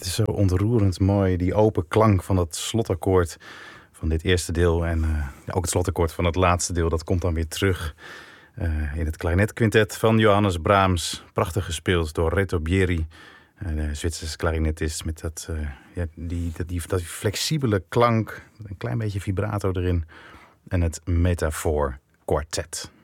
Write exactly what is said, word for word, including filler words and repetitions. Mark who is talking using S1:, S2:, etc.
S1: Het is zo ontroerend mooi, die open klank van dat slotakkoord van dit eerste deel. En uh, ook het slotakkoord van het laatste deel, dat komt dan weer terug uh, in het klarinetkwartet van Johannes Brahms. Prachtig gespeeld door Reto Bieri, uh, de Zwitserse klarinetist. Met dat, uh, ja, die, dat, die, dat flexibele klank, een klein beetje vibrato erin. En het Metafoor Quartet.